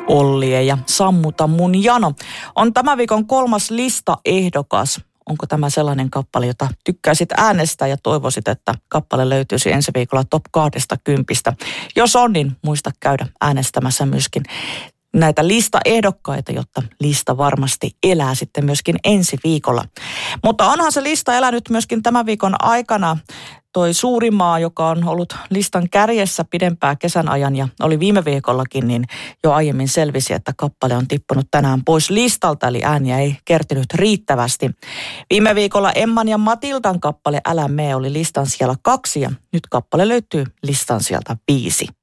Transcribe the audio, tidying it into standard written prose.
Ollie ja Sammuta mun jano on tämän viikon 3. listaehdokas. Onko tämä sellainen kappale, jota tykkäisit äänestää ja toivoisit, että kappale löytyisi ensi viikolla top 20? Jos on, niin muista käydä äänestämässä myöskin näitä listaehdokkaita, jotta lista varmasti elää sitten myöskin ensi viikolla. Mutta onhan se lista elänyt myöskin tämän viikon aikana. Toi Suurimaa, joka on ollut listan kärjessä pidempää kesän ajan ja oli viime viikollakin, niin jo aiemmin selvisi, että kappale on tippunut tänään pois listalta, eli ääniä ei kertynyt riittävästi. Viime viikolla Emman ja Matildan kappale Älä mee oli listan siellä 2 ja nyt kappale löytyy listan sieltä 5.